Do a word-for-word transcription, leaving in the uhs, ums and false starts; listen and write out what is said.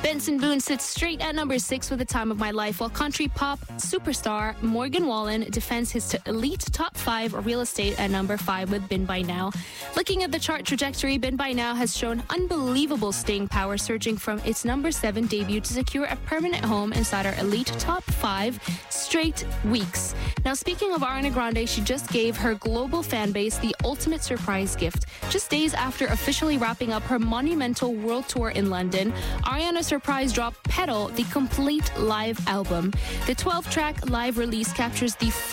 Benson Boone sits straight at number six with The Time of My Life, while country pop superstar Morgan Wallen defends his t- elite top five real estate at number five with Been By Now. Looking at the chart trajectory, Been By Now has shown unbelievable staying power, surging from its number seven debut to secure a permanent home inside our elite top five straight weeks. Now, speaking of Ariana Grande, she just gave her global fan base the ultimate surprise gift. Just days after officially wrapping up her monumental world tour in London, Ariana surprise dropped Petal, the complete live album. The twelve-track live release captures the